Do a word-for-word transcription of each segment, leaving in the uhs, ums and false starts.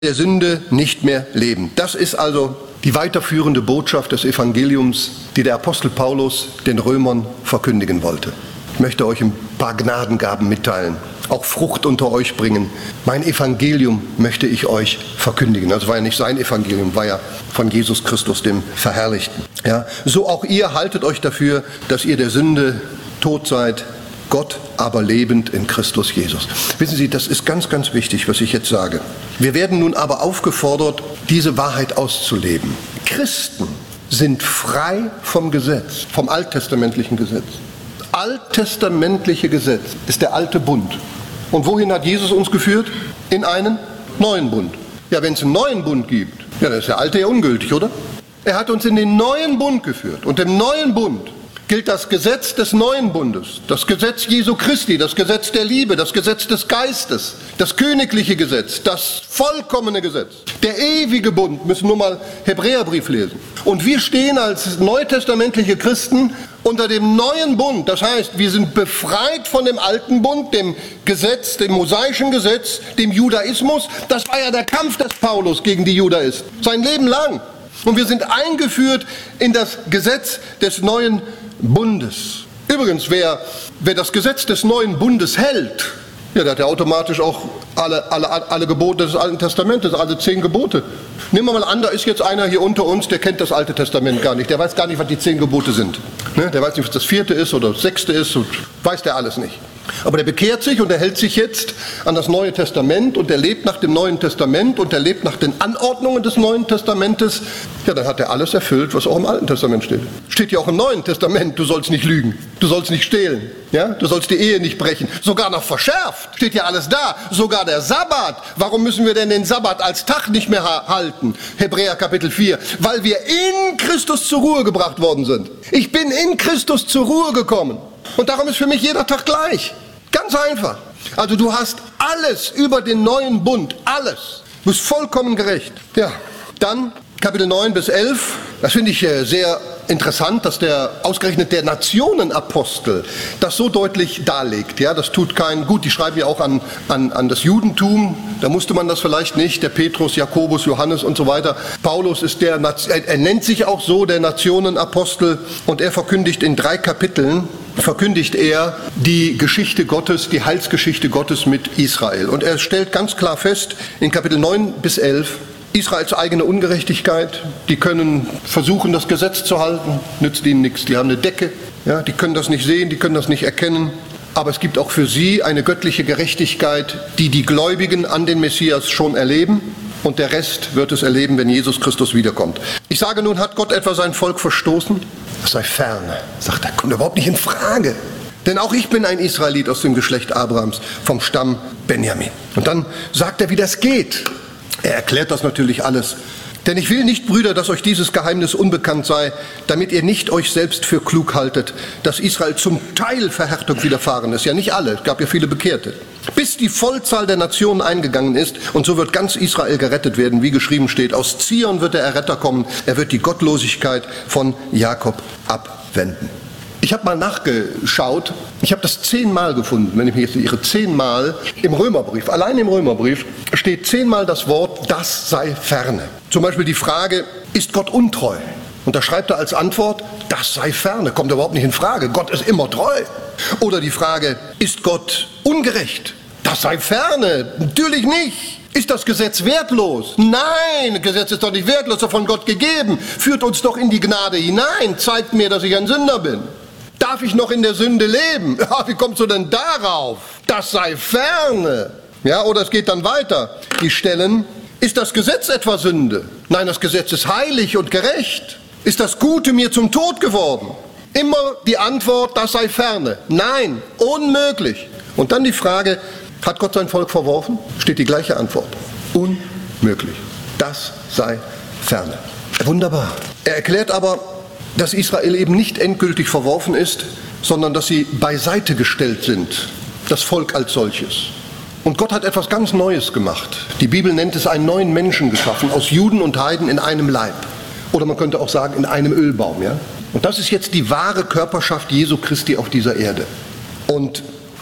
der Sünde nicht mehr leben. Das ist also die weiterführende Botschaft des Evangeliums, die der Apostel Paulus den Römern verkündigen wollte. Ich möchte euch ein paar Gnadengaben mitteilen, auch Frucht unter euch bringen. Mein Evangelium möchte ich euch verkündigen. Also war ja nicht sein Evangelium, war ja von Jesus Christus, dem Verherrlichten. Ja, so auch ihr haltet euch dafür, dass ihr der Sünde tot seid, Gott aber lebend in Christus Jesus. Wissen Sie, das ist ganz, ganz wichtig, was ich jetzt sage. Wir werden nun aber aufgefordert, diese Wahrheit auszuleben. Christen sind frei vom Gesetz, vom alttestamentlichen Gesetz. Das alttestamentliche Gesetz ist der alte Bund. Und wohin hat Jesus uns geführt? In einen neuen Bund. Ja, wenn es einen neuen Bund gibt, ja, dann ist der alte ja ungültig, oder? Er hat uns in den neuen Bund geführt. Und im neuen Bund gilt das Gesetz des neuen Bundes, das Gesetz Jesu Christi, das Gesetz der Liebe, das Gesetz des Geistes, das königliche Gesetz, das vollkommene Gesetz. Der ewige Bund, müssen nur mal Hebräerbrief lesen. Und wir stehen als neutestamentliche Christen unter dem neuen Bund. Das heißt, wir sind befreit von dem alten Bund, dem Gesetz, dem mosaischen Gesetz, dem Judaismus. Das war ja der Kampf des Paulus gegen die Judaisten, sein Leben lang. Und wir sind eingeführt in das Gesetz des neuen Bundes. Übrigens, wer, wer das Gesetz des neuen Bundes hält, ja, der hat ja automatisch auch alle, alle, alle Gebote des Alten Testamentes, alle zehn Gebote. Nehmen wir mal an, da ist jetzt einer hier unter uns, der kennt das Alte Testament gar nicht. Der weiß gar nicht, was die zehn Gebote sind. Ne? Der weiß nicht, was das vierte ist oder das sechste ist, und weiß der alles nicht. Aber der bekehrt sich und er hält sich jetzt an das Neue Testament und er lebt nach dem Neuen Testament und er lebt nach den Anordnungen des Neuen Testamentes. Ja, dann hat er alles erfüllt, was auch im Alten Testament steht. Steht ja auch im Neuen Testament, du sollst nicht lügen, du sollst nicht stehlen, ja? Du sollst die Ehe nicht brechen. Sogar noch verschärft, steht ja alles da. Sogar der Sabbat. Warum müssen wir denn den Sabbat als Tag nicht mehr ha- halten? Hebräer Kapitel vier. Weil wir in Christus zur Ruhe gebracht worden sind. Ich bin in Christus zur Ruhe gekommen. Und darum ist für mich jeder Tag gleich. Ganz einfach. Also du hast alles über den neuen Bund, alles. Du bist vollkommen gerecht. Ja, dann Kapitel neun bis elf. Das finde ich sehr interessant, dass der ausgerechnet der Nationenapostel das so deutlich darlegt. Ja, das tut keinen gut. Die schreiben ja auch an, an, an das Judentum. Da musste man das vielleicht nicht. Der Petrus, Jakobus, Johannes und so weiter. Paulus ist der, er, er nennt sich auch so, der Nationenapostel. Und er verkündigt in drei Kapiteln, verkündigt er die Geschichte Gottes, die Heilsgeschichte Gottes mit Israel. Und er stellt ganz klar fest, in Kapitel neun bis elf, Israels eigene Ungerechtigkeit, die können versuchen, das Gesetz zu halten, nützt ihnen nichts. Die haben eine Decke, ja, die können das nicht sehen, die können das nicht erkennen. Aber es gibt auch für sie eine göttliche Gerechtigkeit, die die Gläubigen an den Messias schon erleben. Und der Rest wird es erleben, wenn Jesus Christus wiederkommt. Ich sage nun, hat Gott etwa sein Volk verstoßen? Das sei ferne, sagt er, kommt überhaupt nicht in Frage. Denn auch ich bin ein Israelit aus dem Geschlecht Abrahams, vom Stamm Benjamin. Und dann sagt er, wie das geht. Er erklärt das natürlich alles. Denn ich will nicht, Brüder, dass euch dieses Geheimnis unbekannt sei, damit ihr nicht euch selbst für klug haltet, dass Israel zum Teil Verhärtung widerfahren ist. Ja, nicht alle, es gab ja viele Bekehrte. Bis die Vollzahl der Nationen eingegangen ist, und so wird ganz Israel gerettet werden, wie geschrieben steht. Aus Zion wird der Erretter kommen, er wird die Gottlosigkeit von Jakob abwenden. Ich habe mal nachgeschaut, ich habe das zehnmal gefunden, wenn ich mich jetzt irre, zehnmal im Römerbrief, allein im Römerbrief steht zehnmal das Wort, das sei ferne. Zum Beispiel die Frage, ist Gott untreu? Und da schreibt er als Antwort, das sei ferne, kommt überhaupt nicht in Frage, Gott ist immer treu. Oder die Frage, ist Gott ungerecht? Das sei ferne, natürlich nicht. Ist das Gesetz wertlos? Nein, das Gesetz ist doch nicht wertlos, ist doch von Gott gegeben. Führt uns doch in die Gnade hinein, zeigt mir, dass ich ein Sünder bin. Darf ich noch in der Sünde leben? Ja, wie kommst du denn darauf? Das sei ferne. Ja, oder es geht dann weiter. Die Stellen, ist das Gesetz etwa Sünde? Nein, das Gesetz ist heilig und gerecht. Ist das Gute mir zum Tod geworden? Immer die Antwort, das sei ferne. Nein, unmöglich. Und dann die Frage, hat Gott sein Volk verworfen? Steht die gleiche Antwort. Unmöglich. Das sei ferne. Wunderbar. Er erklärt aber, dass Israel eben nicht endgültig verworfen ist, sondern dass sie beiseite gestellt sind, das Volk als solches. Und Gott hat etwas ganz Neues gemacht. Die Bibel nennt es einen neuen Menschen geschaffen, aus Juden und Heiden in einem Leib. Oder man könnte auch sagen, in einem Ölbaum. Ja? Und das ist jetzt die wahre Körperschaft Jesu Christi auf dieser Erde. Und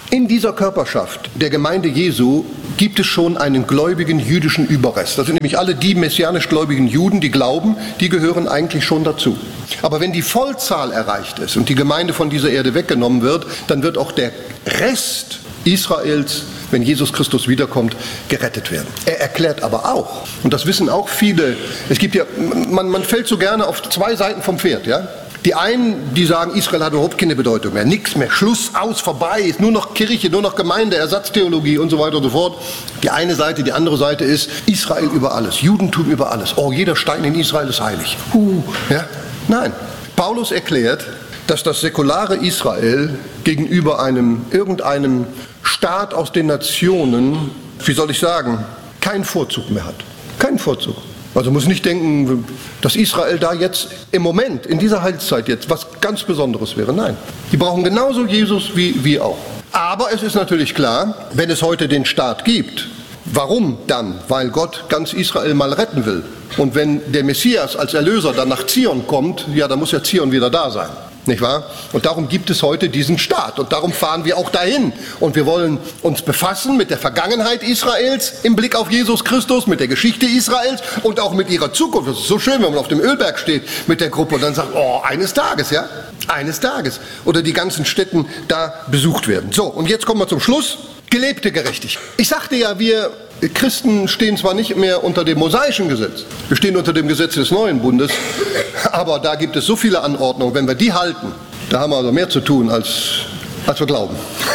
In dieser Körperschaft der Gemeinde Jesu gibt es schon einen gläubigen jüdischen Überrest. Das sind nämlich alle die messianisch gläubigen Juden, die glauben, die gehören eigentlich schon dazu. Aber wenn die Vollzahl erreicht ist und die Gemeinde von dieser Erde weggenommen wird, dann wird auch der Rest Israels, wenn Jesus Christus wiederkommt, gerettet werden. Er erklärt aber auch, und das wissen auch viele, es gibt ja, man, man fällt so gerne auf zwei Seiten vom Pferd, ja. Die einen, die sagen, Israel hat überhaupt keine Bedeutung mehr, nichts mehr, Schluss, aus, vorbei, ist nur noch Kirche, nur noch Gemeinde, Ersatztheologie und so weiter und so fort. Die eine Seite, die andere Seite ist Israel über alles, Judentum über alles. Oh, jeder Stein in Israel ist heilig. Huh, ja? Nein, Paulus erklärt, dass das säkulare Israel gegenüber einem irgendeinem Staat aus den Nationen, wie soll ich sagen, keinen Vorzug mehr hat. Keinen Vorzug. Also muss nicht denken, dass Israel da jetzt im Moment, in dieser Heilszeit jetzt, was ganz Besonderes wäre. Nein, die brauchen genauso Jesus wie wir auch. Aber es ist natürlich klar, wenn es heute den Staat gibt, warum dann? Weil Gott ganz Israel mal retten will. Und wenn der Messias als Erlöser dann nach Zion kommt, ja, dann muss ja Zion wieder da sein. Nicht wahr? Und darum gibt es heute diesen Staat und darum fahren wir auch dahin. Und wir wollen uns befassen mit der Vergangenheit Israels im Blick auf Jesus Christus, mit der Geschichte Israels und auch mit ihrer Zukunft. Das ist so schön, wenn man auf dem Ölberg steht mit der Gruppe und dann sagt, oh, eines Tages, ja, eines Tages. Oder die ganzen Städten da besucht werden. So, und jetzt kommen wir zum Schluss. Gelebte Gerechtigkeit. Ich sagte ja, wir Christen stehen zwar nicht mehr unter dem mosaischen Gesetz, wir stehen unter dem Gesetz des neuen Bundes, aber da gibt es so viele Anordnungen, wenn wir die halten, da haben wir also mehr zu tun, als, als wir glauben.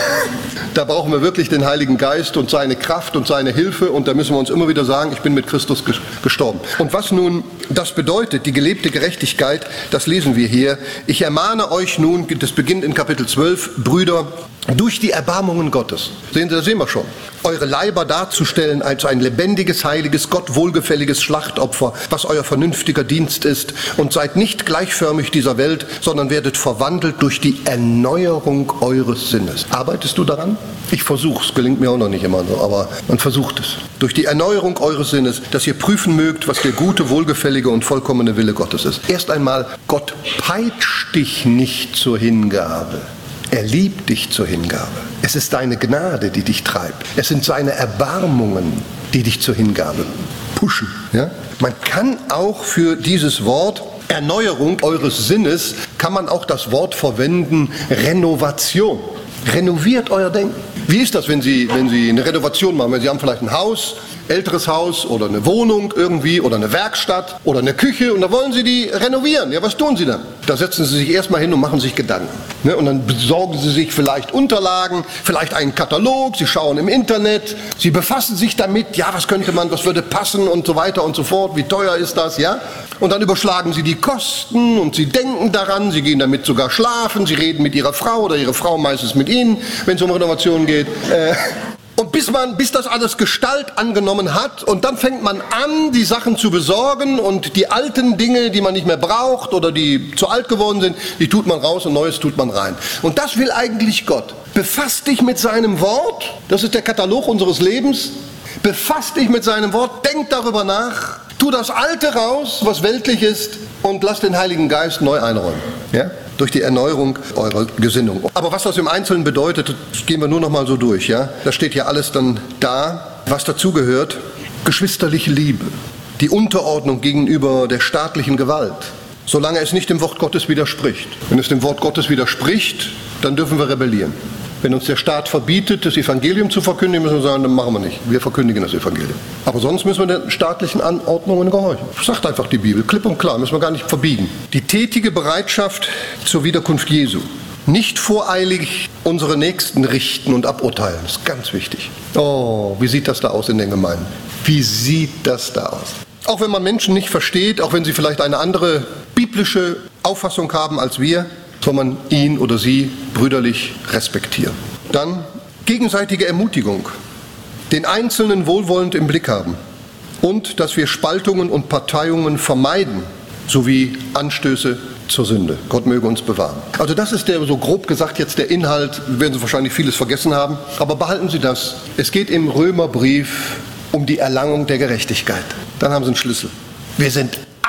Da brauchen wir wirklich den Heiligen Geist und seine Kraft und seine Hilfe und da müssen wir uns immer wieder sagen, ich bin mit Christus gestorben. Und was nun das bedeutet, die gelebte Gerechtigkeit, das lesen wir hier. Ich ermahne euch nun, das beginnt in Kapitel zwölf, Brüder, durch die Erbarmungen Gottes, sehen Sie, das sehen wir schon, eure Leiber darzustellen als ein lebendiges, heiliges, Gott wohlgefälliges Schlachtopfer, was euer vernünftiger Dienst ist, und seid nicht gleichförmig dieser Welt, sondern werdet verwandelt durch die Erneuerung eures Sinnes. Arbeitest du daran? Ich versuche es, gelingt mir auch noch nicht immer so, aber man versucht es. Durch die Erneuerung eures Sinnes, dass ihr prüfen mögt, was der gute, wohlgefällige und vollkommene Wille Gottes ist. Erst einmal, Gott peitscht dich nicht zur Hingabe. Er liebt dich zur Hingabe. Es ist deine Gnade, die dich treibt. Es sind seine Erbarmungen, die dich zur Hingabe pushen. Ja? Man kann auch für dieses Wort Erneuerung eures Sinnes, kann man auch das Wort verwenden, Renovation. Renoviert euer Denken. Wie ist das, wenn Sie, wenn Sie eine Renovation machen? Wenn Sie haben vielleicht ein Haus, älteres Haus oder eine Wohnung irgendwie oder eine Werkstatt oder eine Küche und da wollen Sie die renovieren. Ja, was tun Sie dann? Da setzen Sie sich erstmal hin und machen sich Gedanken. Ne? Und dann besorgen Sie sich vielleicht Unterlagen, vielleicht einen Katalog, Sie schauen im Internet, Sie befassen sich damit, ja, was könnte man, was würde passen und so weiter und so fort, wie teuer ist das, ja? Und dann überschlagen Sie die Kosten und Sie denken daran, Sie gehen damit sogar schlafen, Sie reden mit Ihrer Frau oder Ihre Frau meistens mit Ihnen, wenn es um Renovationen geht. Äh, Und bis man, bis das alles Gestalt angenommen hat und dann fängt man an, die Sachen zu besorgen und die alten Dinge, die man nicht mehr braucht oder die zu alt geworden sind, die tut man raus und Neues tut man rein. Und das will eigentlich Gott. Befass dich mit seinem Wort, das ist der Katalog unseres Lebens, befass dich mit seinem Wort, denk darüber nach, tu das Alte raus, was weltlich ist und lass den Heiligen Geist neu einräumen. Ja? Durch die Erneuerung eurer Gesinnung. Aber was das im Einzelnen bedeutet, das gehen wir nur noch mal so durch. Ja? Da steht ja alles dann da, was dazugehört. Geschwisterliche Liebe, die Unterordnung gegenüber der staatlichen Gewalt, solange es nicht dem Wort Gottes widerspricht. Wenn es dem Wort Gottes widerspricht, dann dürfen wir rebellieren. Wenn uns der Staat verbietet, das Evangelium zu verkündigen, müssen wir sagen, dann machen wir nicht. Wir verkündigen das Evangelium. Aber sonst müssen wir den staatlichen Anordnungen gehorchen. Das sagt einfach die Bibel, klipp und klar, müssen wir gar nicht verbiegen. Die tätige Bereitschaft zur Wiederkunft Jesu. Nicht voreilig unsere Nächsten richten und aburteilen. Das ist ganz wichtig. Oh, wie sieht das da aus in den Gemeinden? Wie sieht das da aus? Auch wenn man Menschen nicht versteht, auch wenn sie vielleicht eine andere biblische Auffassung haben als wir, soll man ihn oder sie brüderlich respektieren. Dann gegenseitige Ermutigung, den Einzelnen wohlwollend im Blick haben und dass wir Spaltungen und Parteiungen vermeiden, sowie Anstöße zur Sünde. Gott möge uns bewahren. Also das ist der, so grob gesagt jetzt der Inhalt, werden Sie wahrscheinlich vieles vergessen haben, aber behalten Sie das. Es geht im Römerbrief um die Erlangung der Gerechtigkeit. Dann haben Sie einen Schlüssel. Wir sind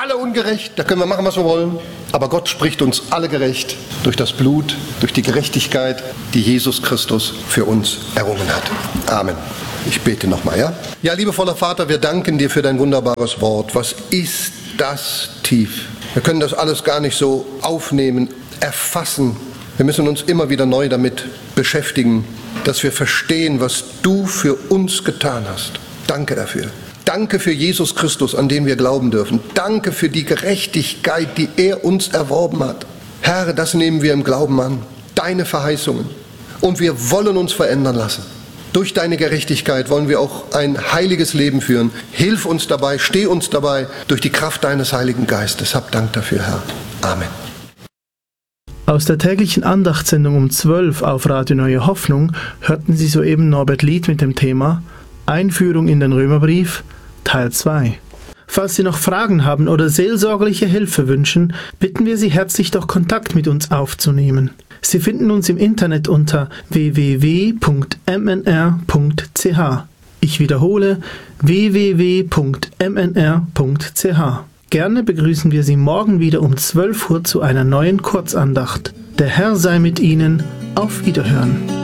alle ungerecht, da können wir machen, was wir wollen. Aber Gott spricht uns alle gerecht durch das Blut, durch die Gerechtigkeit, die Jesus Christus für uns errungen hat. Amen. Ich bete nochmal, ja? Ja, liebevoller Vater, wir danken dir für dein wunderbares Wort. Was ist das tief? Wir können das alles gar nicht so aufnehmen, erfassen. Wir müssen uns immer wieder neu damit beschäftigen, dass wir verstehen, was du für uns getan hast. Danke dafür. Danke für Jesus Christus, an den wir glauben dürfen. Danke für die Gerechtigkeit, die er uns erworben hat. Herr, das nehmen wir im Glauben an. Deine Verheißungen. Und wir wollen uns verändern lassen. Durch deine Gerechtigkeit wollen wir auch ein heiliges Leben führen. Hilf uns dabei, steh uns dabei, durch die Kraft deines Heiligen Geistes. Hab Dank dafür, Herr. Amen. Aus der täglichen Andachtssendung um zwölf auf Radio Neue Hoffnung hörten Sie soeben Norbert Lied mit dem Thema Einführung in den Römerbrief, Teil zwei. Falls Sie noch Fragen haben oder seelsorgerliche Hilfe wünschen, bitten wir Sie herzlich, doch Kontakt mit uns aufzunehmen. Sie finden uns im Internet unter w w w punkt m n r punkt c h. Ich wiederhole w w w punkt m n r punkt c h. Gerne begrüßen wir Sie morgen wieder um zwölf Uhr zu einer neuen Kurzandacht. Der Herr sei mit Ihnen. Auf Wiederhören.